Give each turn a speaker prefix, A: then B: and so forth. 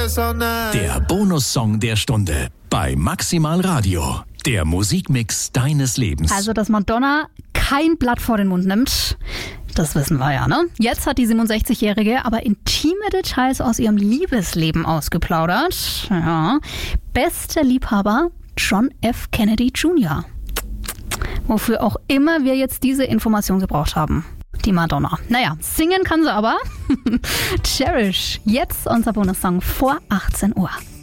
A: Der Bonussong der Stunde bei Maximal Radio. Der Musikmix deines Lebens.
B: Also, dass Madonna kein Blatt vor den Mund nimmt, das wissen wir ja, ne? Jetzt hat die 67-Jährige aber intime Details aus ihrem Liebesleben ausgeplaudert. Ja. Bester Liebhaber John F. Kennedy Jr. Wofür auch immer wir jetzt diese Information gebraucht haben. Die Madonna. Naja, singen kann sie aber. Cherish. Jetzt unser Bonussong vor 18 Uhr.